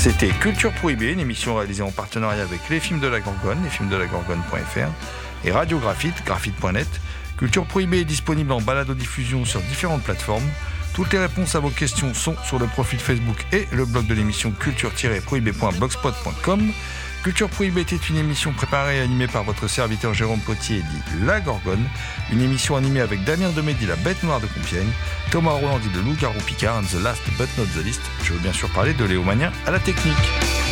C'était Culture Prohibée, une émission réalisée en partenariat avec les films de la Gorgone, lesfilmsdelagorgone.fr et Radio Graphite, graphite.net. Culture Prohibée est disponible en balado-diffusion sur différentes plateformes. Toutes les réponses à vos questions sont sur le profil Facebook et le blog de l'émission culture-prohibée.blogspot.com. Culture Prohibée était une émission préparée et animée par votre serviteur Jérôme Potier, dit La Gorgone. Une émission animée avec Damien Demey, dit La Bête Noire de Compiègne, Thomas Roland, dit Le Loup-Garou Picard, and the last but not the least, je veux bien sûr parler de Léo Magnien à la technique.